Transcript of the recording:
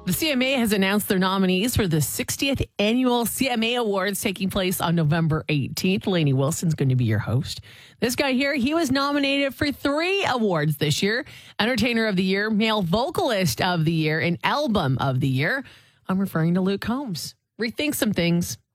The CMA has announced their nominees for the 60th annual CMA Awards taking place on November 18th. Lainey Wilson's going to be your host. This guy here, he was nominated for 3 awards this year. Entertainer of the Year, Male Vocalist of the Year, and Album of the Year. I'm referring to Luke Combs. Rethink some things.